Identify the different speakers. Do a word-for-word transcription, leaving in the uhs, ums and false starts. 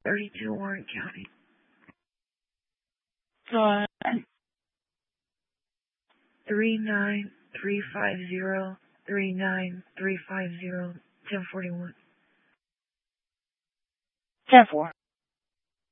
Speaker 1: thirty-two Warren County.
Speaker 2: Uh,
Speaker 1: Three nine three five zero three nine three five zero ten forty one.
Speaker 2: ten four.